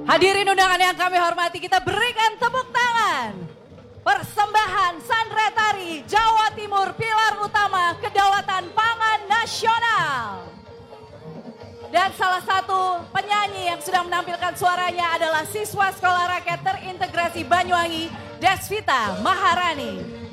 Hadirin undangan yang kami hormati, kita berikan tepuk tangan. Persembahan Sandra Tari Jawa Timur, pilar utama kedaulatan pangan nasional. Dan salah satu penyanyi yang sudah menampilkan suaranya adalah siswa Sekolah Rakyat Terintegrasi Banyuwangi, Desvita Maharani.